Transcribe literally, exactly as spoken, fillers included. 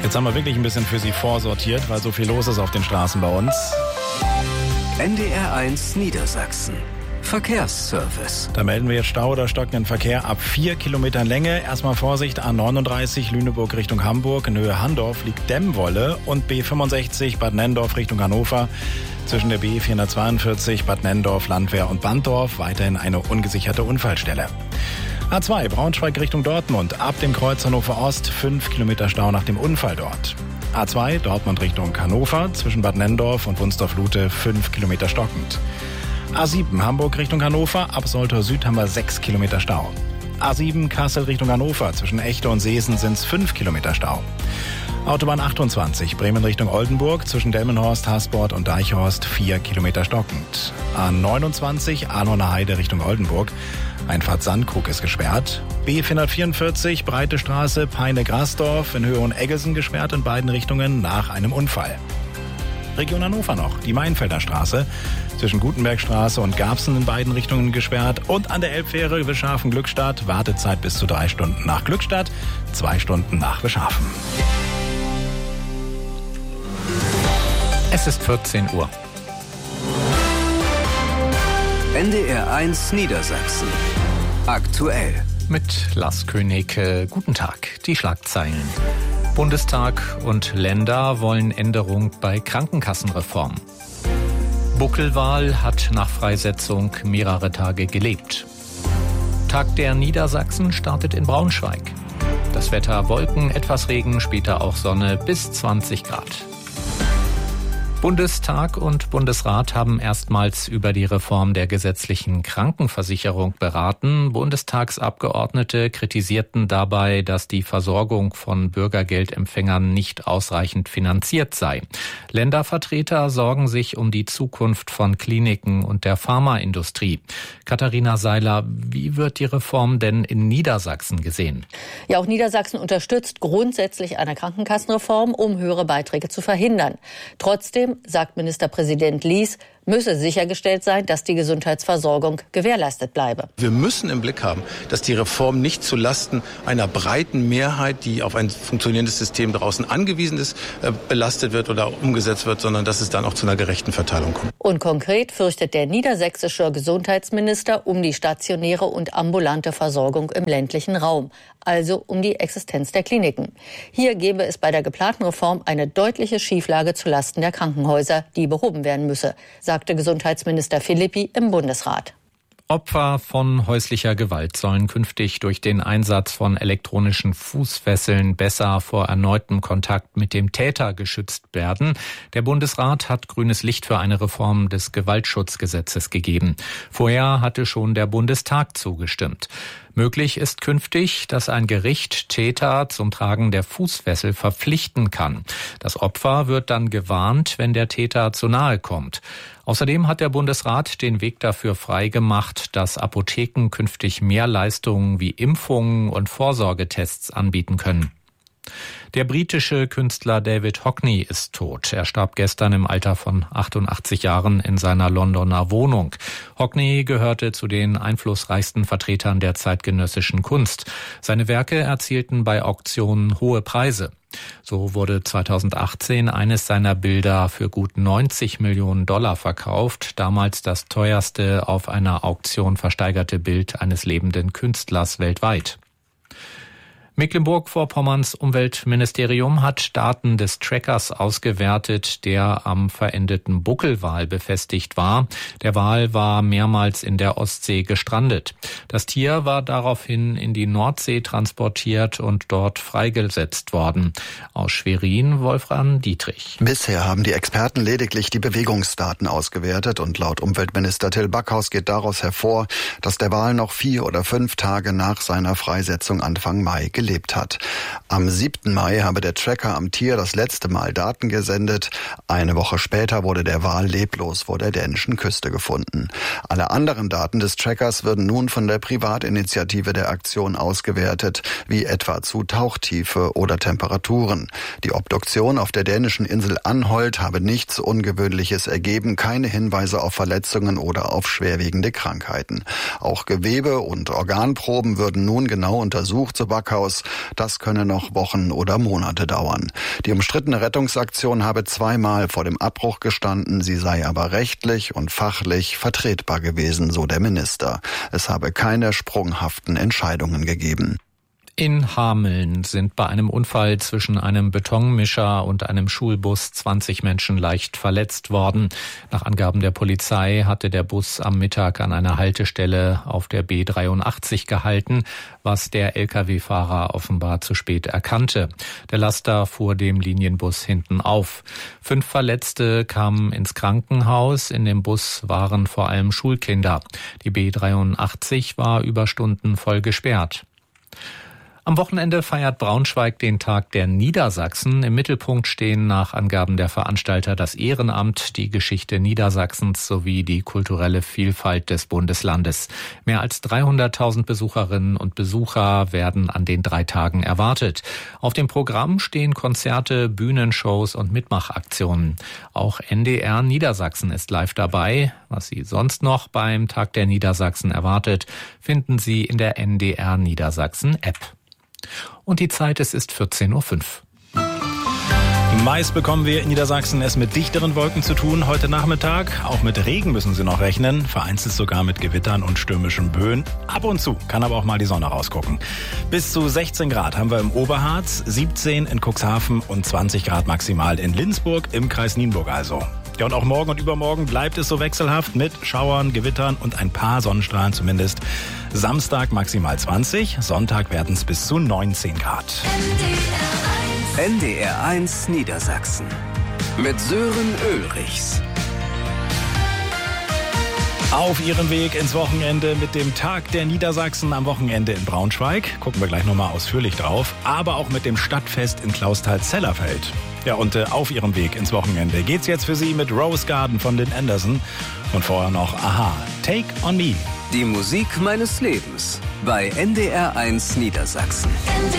Jetzt haben wir wirklich ein bisschen für Sie vorsortiert, weil so viel los ist auf den Straßen bei uns. N D R eins Niedersachsen. Verkehrsservice. Da melden wir jetzt Stau oder stockenden Verkehr ab vier Kilometern Länge. Erstmal Vorsicht, A neununddreißig Lüneburg Richtung Hamburg. In Höhe Handorf liegt Demmwolle und B fünfundsechzig Bad Nenndorf Richtung Hannover. Zwischen der B vierhundertzweiundvierzig Bad Nenndorf, Landwehr und Banddorf weiterhin eine ungesicherte Unfallstelle. A zwei Braunschweig Richtung Dortmund. Ab dem Kreuz Hannover Ost fünf Kilometer Stau nach dem Unfall dort. A zwei Dortmund Richtung Hannover. Zwischen Bad Nenndorf und Wunsdorf-Lute fünf Kilometer stockend. A sieben Hamburg Richtung Hannover. Ab Soltau Süd haben wir sechs Kilometer Stau. A sieben Kassel Richtung Hannover. Zwischen Echte und Seesen sind es fünf Kilometer Stau. Autobahn achtundzwanzig Bremen Richtung Oldenburg. Zwischen Delmenhorst, Haßbord und Deichhorst vier Kilometer stockend. A neunundzwanzig Arnhorner Heide Richtung Oldenburg. Einfahrt Sandkrug ist gesperrt. B vierhundertvierundvierzig Breite Straße Peine-Grasdorf in Höhe und Eggelsen gesperrt in beiden Richtungen nach einem Unfall. Region Hannover noch, die Mainfelder Straße zwischen Gutenbergstraße und Garbsen in beiden Richtungen gesperrt und an der Elbfähre Wischhafen-Glückstadt Wartezeit bis zu drei Stunden nach Glückstadt, zwei Stunden nach Wischhafen. Es ist vierzehn Uhr. N D R eins Niedersachsen. Aktuell. Mit Lars König. Guten Tag. Die Schlagzeilen. Bundestag und Länder wollen Änderung bei Krankenkassenreform. Buckelwal hat nach Freisetzung mehrere Tage gelebt. Tag der Niedersachsen startet in Braunschweig. Das Wetter Wolken, etwas Regen, später auch Sonne bis zwanzig Grad. Bundestag und Bundesrat haben erstmals über die Reform der gesetzlichen Krankenversicherung beraten. Bundestagsabgeordnete kritisierten dabei, dass die Versorgung von Bürgergeldempfängern nicht ausreichend finanziert sei. Ländervertreter sorgen sich um die Zukunft von Kliniken und der Pharmaindustrie. Katharina Seiler, wie wird die Reform denn in Niedersachsen gesehen? Ja, auch Niedersachsen unterstützt grundsätzlich eine Krankenkassenreform, um höhere Beiträge zu verhindern. Trotzdem, sagt Ministerpräsident Lies, müsse sichergestellt sein, dass die Gesundheitsversorgung gewährleistet bleibe. Wir müssen im Blick haben, dass die Reform nicht zulasten einer breiten Mehrheit, die auf ein funktionierendes System draußen angewiesen ist, belastet wird oder umgesetzt wird, sondern dass es dann auch zu einer gerechten Verteilung kommt. Und konkret fürchtet der niedersächsische Gesundheitsminister um die stationäre und ambulante Versorgung im ländlichen Raum, also um die Existenz der Kliniken. Hier gäbe es bei der geplanten Reform eine deutliche Schieflage zulasten der Krankenhäuser, die behoben werden müsse, sagte Gesundheitsminister Philippi im Bundesrat. Opfer von häuslicher Gewalt sollen künftig durch den Einsatz von elektronischen Fußfesseln besser vor erneutem Kontakt mit dem Täter geschützt werden. Der Bundesrat hat grünes Licht für eine Reform des Gewaltschutzgesetzes gegeben. Vorher hatte schon der Bundestag zugestimmt. Möglich ist künftig, dass ein Gericht Täter zum Tragen der Fußfessel verpflichten kann. Das Opfer wird dann gewarnt, wenn der Täter zu nahe kommt. Außerdem hat der Bundesrat den Weg dafür freigemacht, dass Apotheken künftig mehr Leistungen wie Impfungen und Vorsorgetests anbieten können. Der britische Künstler David Hockney ist tot. Er starb gestern im Alter von achtundachtzig Jahren in seiner Londoner Wohnung. Hockney gehörte zu den einflussreichsten Vertretern der zeitgenössischen Kunst. Seine Werke erzielten bei Auktionen hohe Preise. So wurde zweitausendachtzehn eines seiner Bilder für gut neunzig Millionen Dollar verkauft, damals das teuerste auf einer Auktion versteigerte Bild eines lebenden Künstlers weltweit. Mecklenburg-Vorpommerns Umweltministerium hat Daten des Trackers ausgewertet, der am verendeten Buckelwal befestigt war. Der Wal war mehrmals in der Ostsee gestrandet. Das Tier war daraufhin in die Nordsee transportiert und dort freigesetzt worden. Aus Schwerin, Wolfram Dietrich. Bisher haben die Experten lediglich die Bewegungsdaten ausgewertet und laut Umweltminister Till Backhaus geht daraus hervor, dass der Wal noch vier oder fünf Tage nach seiner Freisetzung Anfang Mai gelebt hat. Am siebten Mai habe der Tracker am Tier das letzte Mal Daten gesendet. Eine Woche später wurde der Wal leblos vor der dänischen Küste gefunden. Alle anderen Daten des Trackers würden nun von der Privatinitiative der Aktion ausgewertet, wie etwa zu Tauchtiefe oder Temperaturen. Die Obduktion auf der dänischen Insel Anholt habe nichts Ungewöhnliches ergeben, keine Hinweise auf Verletzungen oder auf schwerwiegende Krankheiten. Auch Gewebe- und Organproben würden nun genau untersucht, so Backhaus. aus. Das könne noch Wochen oder Monate dauern. Die umstrittene Rettungsaktion habe zweimal vor dem Abbruch gestanden. Sie sei aber rechtlich und fachlich vertretbar gewesen, so der Minister. Es habe keine sprunghaften Entscheidungen gegeben. In Hameln sind bei einem Unfall zwischen einem Betonmischer und einem Schulbus zwanzig Menschen leicht verletzt worden. Nach Angaben der Polizei hatte der Bus am Mittag an einer Haltestelle auf der B dreiundachtzig gehalten, was der L K W-Fahrer offenbar zu spät erkannte. Der Laster fuhr dem Linienbus hinten auf. Fünf Verletzte kamen ins Krankenhaus. In dem Bus waren vor allem Schulkinder. Die B dreiundachtzig war über Stunden voll gesperrt. Am Wochenende feiert Braunschweig den Tag der Niedersachsen. Im Mittelpunkt stehen nach Angaben der Veranstalter das Ehrenamt, die Geschichte Niedersachsens sowie die kulturelle Vielfalt des Bundeslandes. Mehr als dreihunderttausend Besucherinnen und Besucher werden an den drei Tagen erwartet. Auf dem Programm stehen Konzerte, Bühnenshows und Mitmachaktionen. Auch N D R Niedersachsen ist live dabei. Was Sie sonst noch beim Tag der Niedersachsen erwartet, finden Sie in der N D R Niedersachsen App. Und die Zeit, es ist vierzehn Uhr fünf. Meist bekommen wir in Niedersachsen es mit dichteren Wolken zu tun heute Nachmittag. Auch mit Regen müssen Sie noch rechnen, vereinzelt sogar mit Gewittern und stürmischen Böen. Ab und zu kann aber auch mal die Sonne rausgucken. Bis zu sechzehn Grad haben wir im Oberharz, siebzehn in Cuxhaven und zwanzig Grad maximal in Lindsburg im Kreis Nienburg also. Ja, und auch morgen und übermorgen bleibt es so wechselhaft mit Schauern, Gewittern und ein paar Sonnenstrahlen zumindest. Samstag maximal zwanzig, Sonntag werden es bis zu neunzehn Grad. N D R eins Niedersachsen mit Sören Ulrichs. Auf Ihrem Weg ins Wochenende mit dem Tag der Niedersachsen am Wochenende in Braunschweig. Gucken wir gleich nochmal ausführlich drauf. Aber auch mit dem Stadtfest in Clausthal-Zellerfeld. Ja, und äh, auf Ihrem Weg ins Wochenende geht's jetzt für Sie mit Rose Garden von Lynn Anderson. Und vorher noch Aha, Take on Me. Die Musik meines Lebens bei N D R eins Niedersachsen. N D